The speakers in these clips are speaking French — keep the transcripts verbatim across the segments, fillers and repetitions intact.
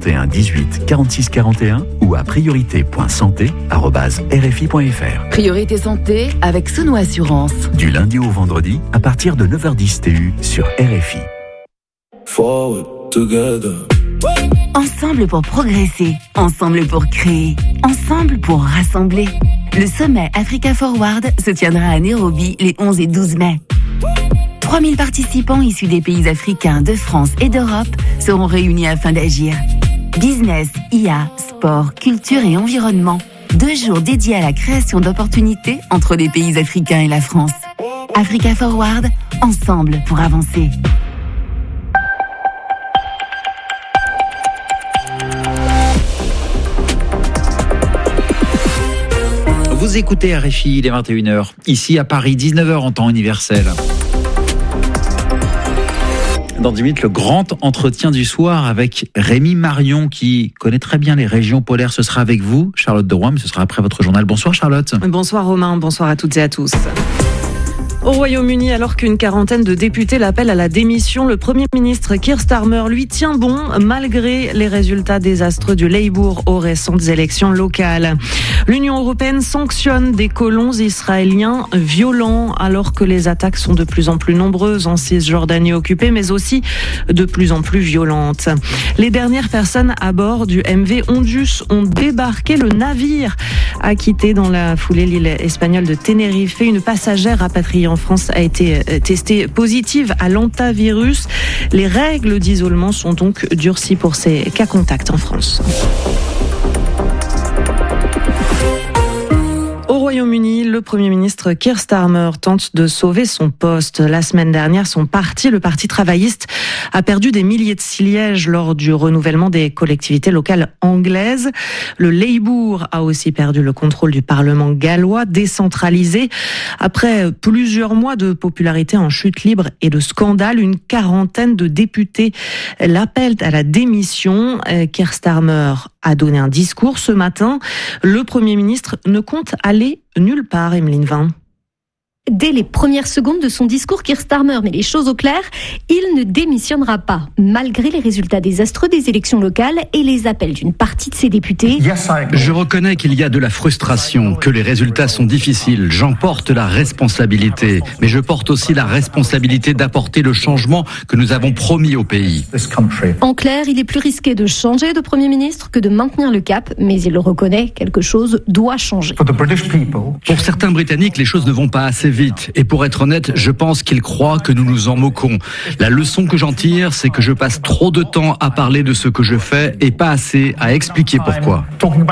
et un dix-huit quarante-six quarante et un ou à priorité point santé arobase r f i point f r. Priorité santé avec Sono Assurance. Du lundi au vendredi à partir de neuf heures dix T U sur R F I. Forward together. Ensemble pour progresser, ensemble pour créer, ensemble pour rassembler. Le sommet Africa Forward se tiendra à Nairobi les onze et douze mai. trois mille participants issus des pays africains, de France et d'Europe seront réunis afin d'agir. Business, I A, sport, culture et environnement. Deux jours dédiés à la création d'opportunités entre les pays africains et la France. Africa Forward, ensemble pour avancer. Vous écoutez R F I, il est vingt et une heures. Ici à Paris, dix-neuf heures en temps universel. Dans dix minutes, le grand entretien du soir avec Rémi Marion qui connaît très bien les régions polaires. Ce sera avec vous, Charlotte de Rouen, mais ce sera après votre journal. Bonsoir Charlotte. Bonsoir Romain, bonsoir à toutes et à tous. Au Royaume-Uni, alors qu'une quarantaine de députés l'appellent à la démission, le Premier ministre Keir Starmer lui tient bon malgré les résultats désastreux du Labour aux récentes élections locales. L'Union européenne sanctionne des colons israéliens violents alors que les attaques sont de plus en plus nombreuses en Cisjordanie occupée, mais aussi de plus en plus violentes. Les dernières personnes à bord du M V Ondus ont débarqué. Le navire a quitté dans la foulée l'île espagnole de Tenerife. Une passagère rapatriée en France a été testée positive à l'hantavirus. Les règles d'isolement sont donc durcies pour ces cas contacts en France. Au Royaume-Uni, le Premier ministre Keir Starmer tente de sauver son poste. La semaine dernière, son parti, le Parti travailliste, a perdu des milliers de sièges lors du renouvellement des collectivités locales anglaises. Le Labour a aussi perdu le contrôle du Parlement gallois, décentralisé. Après plusieurs mois de popularité en chute libre et de scandales, une quarantaine de députés l'appellent à la démission. Keir Starmer a donné un discours ce matin. Le Premier ministre ne compte aller nulle part, Emeline Vin. Dès les premières secondes de son discours, Keir Starmer met les choses au clair. Il ne démissionnera pas, malgré les résultats désastreux des élections locales et les appels d'une partie de ses députés. Je reconnais qu'il y a de la frustration, que les résultats sont difficiles. J'en porte la responsabilité. Mais je porte aussi la responsabilité d'apporter le changement que nous avons promis au pays. En clair, il est plus risqué de changer de Premier ministre que de maintenir le cap. Mais il le reconnaît, quelque chose doit changer. Pour certains Britanniques, les choses ne vont pas assez vite. Vite. Et pour être honnête, je pense qu'ils croient que nous nous en moquons. La leçon que j'en tire, c'est que je passe trop de temps à parler de ce que je fais et pas assez à expliquer pourquoi.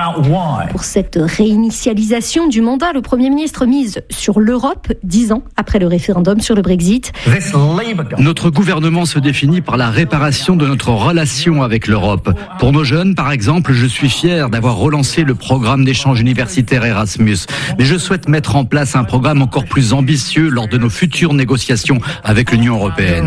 Pour cette réinitialisation du mandat, le Premier ministre mise sur l'Europe, dix ans après le référendum sur le Brexit. Notre gouvernement se définit par la réparation de notre relation avec l'Europe. Pour nos jeunes, par exemple, je suis fier d'avoir relancé le programme d'échange universitaire Erasmus. Mais je souhaite mettre en place un programme encore plus ambitieux lors de nos futures négociations avec l'Union européenne.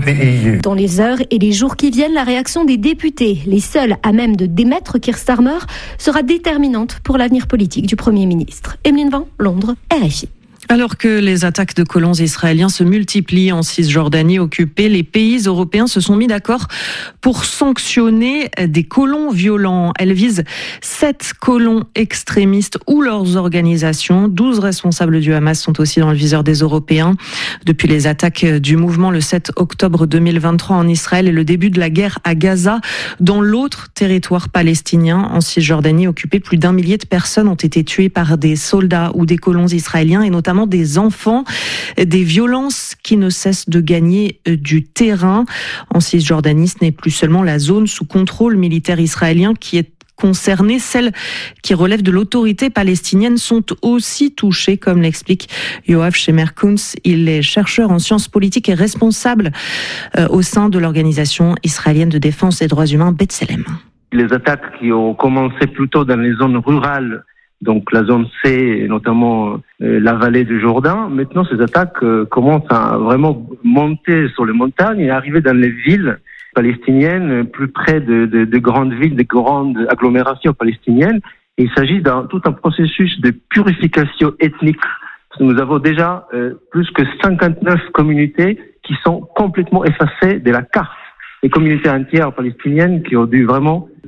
Dans les heures et les jours qui viennent, la réaction des députés, les seuls à même de démettre Keir Starmer, sera déterminante pour l'avenir politique du Premier ministre. Emeline Vin, Londres, R F I. Alors que les attaques de colons israéliens se multiplient en Cisjordanie occupée, les pays européens se sont mis d'accord pour sanctionner des colons violents. Elles visent sept colons extrémistes ou leurs organisations. Douze responsables du Hamas sont aussi dans le viseur des Européens. Depuis les attaques du mouvement le sept octobre deux mille vingt-trois en Israël et le début de la guerre à Gaza, dans l'autre territoire palestinien, en Cisjordanie occupé, plus d'un millier de personnes ont été tuées par des soldats ou des colons israéliens et notamment des enfants, des violences qui ne cessent de gagner du terrain. En Cisjordanie, ce n'est plus seulement la zone sous contrôle militaire israélien qui est concernée, celles qui relèvent de l'autorité palestinienne sont aussi touchées, comme l'explique Yoav Shemer-Kuntz. Il est chercheur en sciences politiques et responsable euh, au sein de l'organisation israélienne de défense des droits humains B'Tselem. Les attaques qui ont commencé plutôt dans les zones rurales, donc la zone C, et notamment euh, la vallée du Jourdain. Maintenant, ces attaques euh, commencent à vraiment monter sur les montagnes et arriver dans les villes palestiniennes, plus près de, de, de grandes villes, de grandes agglomérations palestiniennes. Et il s'agit d'un tout un processus de purification ethnique. Nous avons déjà euh, plus que cinquante-neuf communautés qui sont complètement effacées de la carte. Les communautés entières palestiniennes qui ont dû vraiment